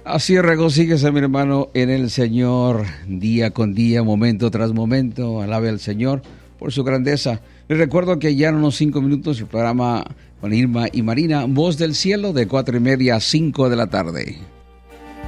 Así regocíguese, mi hermano, en el Señor, día con día, momento tras momento. Alabe al Señor por su grandeza. Les recuerdo que ya en unos 5 minutos el programa con Irma y Marina, Voz del Cielo, de 4:30 a 5 de la tarde.